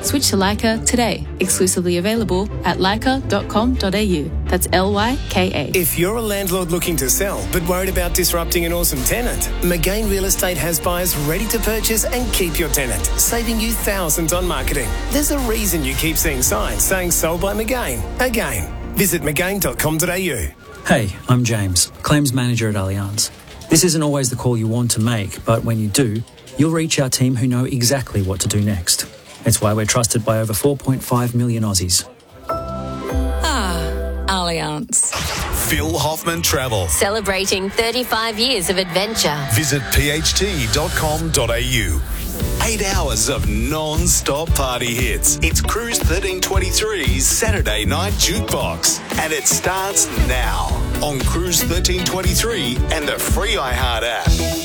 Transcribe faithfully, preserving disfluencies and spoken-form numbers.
Switch to Lyca today. Exclusively available at lyca dot com dot a u. That's L Y K A. If you're a landlord looking to sell but worried about disrupting an awesome tenant, McGain Real Estate has buyers ready to purchase and keep your tenant, saving you thousands on marketing. There's a reason you keep seeing signs saying sold by McGain. Again, visit mcgain dot com dot a u. Hey, I'm James, Claims Manager at Allianz. This isn't always the call you want to make, but when you do, you'll reach our team who know exactly what to do next. It's why we're trusted by over four point five million Aussies. Ah, Allianz. Phil Hoffman Travel. Celebrating thirty-five years of adventure. Visit p h t dot com dot a u. Eight hours of non-stop party hits. It's Cruise thirteen twenty-three's Saturday Night Jukebox. And it starts now on Cruise thirteen twenty-three and the free iHeart app.